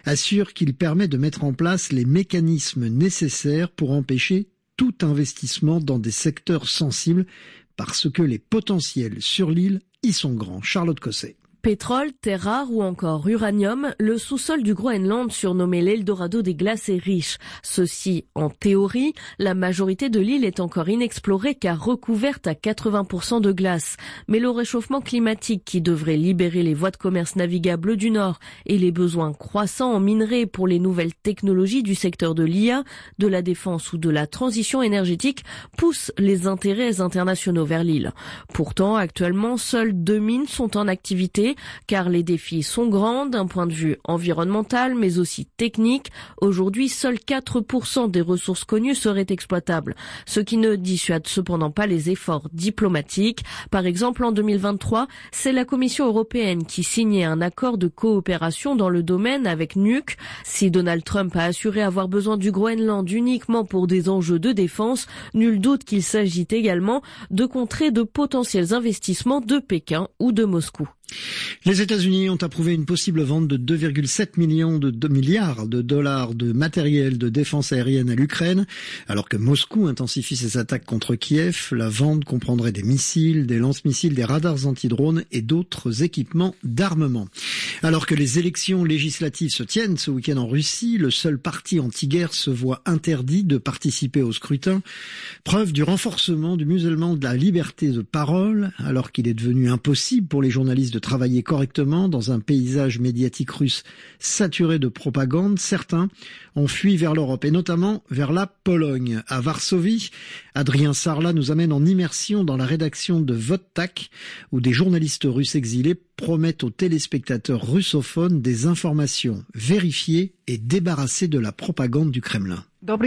assure qu'il permet de mettre en place les mécanismes nécessaires pour empêcher tout investissement dans des secteurs sensibles parce que les potentiels sur l'île y sont grands. Charlotte Cosset. Pétrole, terres rares ou encore uranium, le sous-sol du Groenland, surnommé l'Eldorado des glaces, est riche. Ceci, en théorie, la majorité de l'île est encore inexplorée car recouverte à 80% de glace. Mais le réchauffement climatique qui devrait libérer les voies de commerce navigables du Nord et les besoins croissants en minerais pour les nouvelles technologies du secteur de l'IA, de la défense ou de la transition énergétique poussent les intérêts internationaux vers l'île. Pourtant, actuellement, seules 2 mines sont en activité car les défis sont grands d'un point de vue environnemental mais aussi technique. Aujourd'hui, seuls 4% des ressources connues seraient exploitables, ce qui ne dissuade cependant pas les efforts diplomatiques. Par exemple, en 2023, c'est la Commission européenne qui signait un accord de coopération dans le domaine avec Nuuk. Si Donald Trump a assuré avoir besoin du Groenland uniquement pour des enjeux de défense, nul doute qu'il s'agit également de contrer de potentiels investissements de Pékin ou de Moscou. Les États-Unis ont approuvé une possible vente de 2,7 milliards de dollars de matériel de défense aérienne à l'Ukraine, alors que Moscou intensifie ses attaques contre Kiev. La vente comprendrait des missiles, des lance-missiles, des radars anti-drones et d'autres équipements d'armement. Alors que les élections législatives se tiennent ce week-end en Russie, le seul parti anti-guerre se voit interdit de participer au scrutin. Preuve du renforcement du musellement de la liberté de parole, alors qu'il est devenu impossible pour les journalistes de travailler correctement dans un paysage médiatique russe saturé de propagande. Certains ont fui vers l'Europe et notamment vers la Pologne. À Varsovie, Adrien Sarlat nous amène en immersion dans la rédaction de Votak où des journalistes russes exilés promettent aux téléspectateurs russophones des informations vérifiées et débarrassées de la propagande du Kremlin.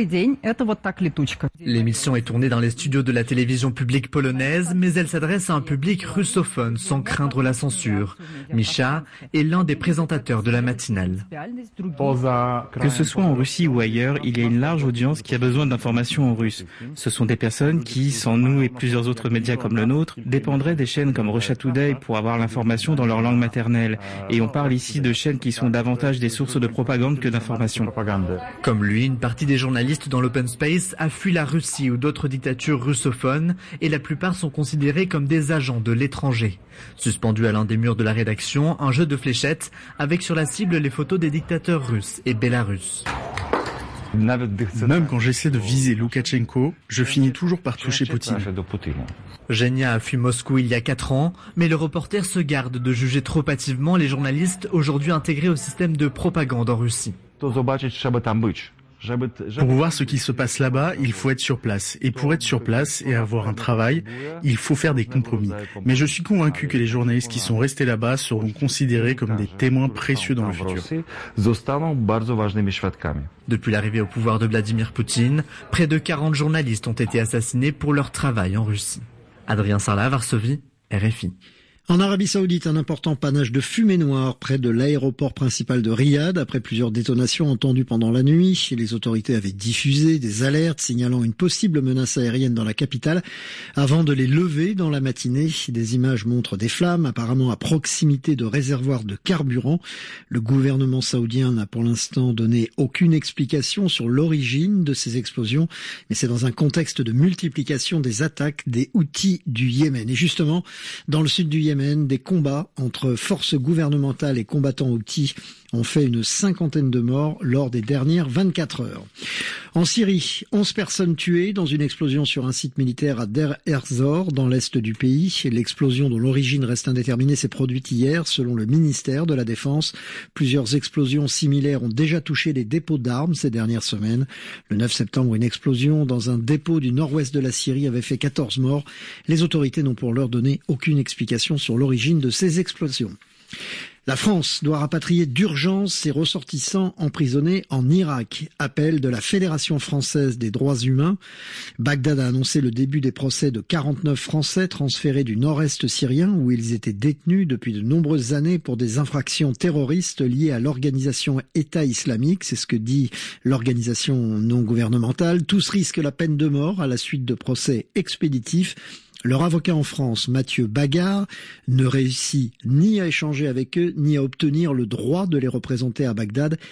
L'émission est tournée dans les studios de la télévision publique polonaise, mais elle s'adresse à un public russophone sans craindre la censure. Misha est l'un des présentateurs de la matinale. Que ce soit en Russie ou ailleurs, il y a une large audience qui a besoin d'informations en russe. Ce sont des personnes qui, sans nous et plusieurs autres médias comme le nôtre, dépendraient des chaînes comme Russia Today pour avoir l'information dans leur langue maternelle. Et on parle ici de chaînes qui sont davantage des sources de propagande que d'informations. Comme lui, une partie des journalistes dans l'open space a fui la Russie ou d'autres dictatures russophones et la plupart sont considérés comme des agents de l'étranger. Suspendu à l'un des murs de la rédaction, un jeu de fléchettes avec sur la cible les photos des dictateurs russes et bélarusses. Même quand j'essaie de viser Loukachenko, je finis toujours par toucher Poutine. Genia a fui Moscou il y a 4 ans, mais le reporter se garde de juger trop hâtivement les journalistes aujourd'hui intégrés au système de propagande en Russie. Pour voir ce qui se passe là-bas, il faut être sur place. Et pour être sur place et avoir un travail, il faut faire des compromis. Mais je suis convaincu que les journalistes qui sont restés là-bas seront considérés comme des témoins précieux dans le futur. Depuis l'arrivée au pouvoir de Vladimir Poutine, près de 40 journalistes ont été assassinés pour leur travail en Russie. Adrien Sarlat, Varsovie, RFI. En Arabie Saoudite, un important panache de fumée noire près de l'aéroport principal de Riyad. Après plusieurs détonations entendues pendant la nuit, les autorités avaient diffusé des alertes signalant une possible menace aérienne dans la capitale avant de les lever dans la matinée. Des images montrent des flammes apparemment à proximité de réservoirs de carburant. Le gouvernement saoudien n'a pour l'instant donné aucune explication sur l'origine de ces explosions, mais c'est dans un contexte de multiplication des attaques des Houthis du Yémen. Et justement, dans le sud du Yémen, des combats entre forces gouvernementales et combattants houthis ont fait une 50aine de morts lors des dernières 24 heures. En Syrie, 11 personnes tuées dans une explosion sur un site militaire à Der Erzor, dans l'est du pays. L'explosion dont l'origine reste indéterminée s'est produite hier, selon le ministère de la Défense. Plusieurs explosions similaires ont déjà touché les dépôts d'armes ces dernières semaines. Le 9 septembre, une explosion dans un dépôt du nord-ouest de la Syrie avait fait 14 morts. Les autorités n'ont pour l'heure donné aucune explication sur l'origine de ces explosions. La France doit rapatrier d'urgence ses ressortissants emprisonnés en Irak. Appel de la Fédération française des droits humains. Bagdad a annoncé le début des procès de 49 Français transférés du nord-est syrien où ils étaient détenus depuis de nombreuses années pour des infractions terroristes liées à l'organisation État islamique. C'est ce que dit l'organisation non gouvernementale. Tous risquent la peine de mort à la suite de procès expéditifs. Leur avocat en France, Mathieu Bagard, ne réussit ni à échanger avec eux, ni à obtenir le droit de les représenter à Bagdad.